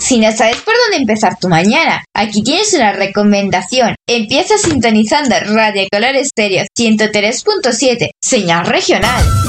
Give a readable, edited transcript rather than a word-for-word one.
Si no sabes por dónde empezar tu mañana, aquí tienes una recomendación. Empieza sintonizando Radio Color Estéreo 103.7, señal regional.